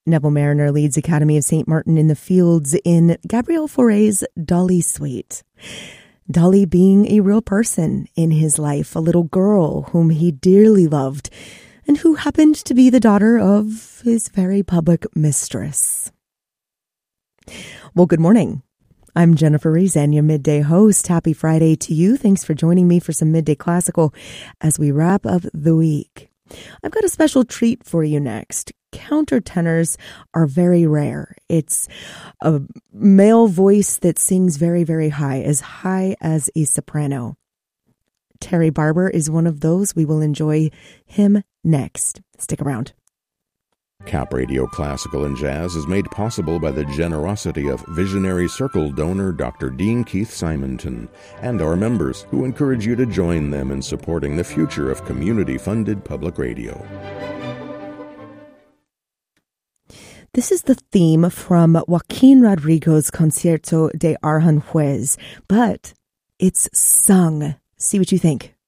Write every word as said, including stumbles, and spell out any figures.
Neville Mariner leads Academy of Saint Martin in the Fields in Gabriel Fauré's Dolly Suite. Dolly being a real person in his life, a little girl whom he dearly loved, and who happened to be the daughter of his very public mistress. Well, good morning. I'm Jennifer Reason, your midday host. Happy Friday to you. Thanks for joining me for some Midday Classical as we wrap up the week. I've got a special treat for you next. Countertenors are very rare. It's a male voice that sings very, very high, as high as a soprano. Terry Barber is one of those. We will enjoy him next. Stick around. Cap Radio Classical and Jazz is made possible by the generosity of visionary Circle donor Doctor Dean Keith Simonton and our members, who encourage you to join them in supporting the future of community-funded public radio. This is the theme from Joaquin Rodrigo's Concierto de Aranjuez, but it's sung. See what you think.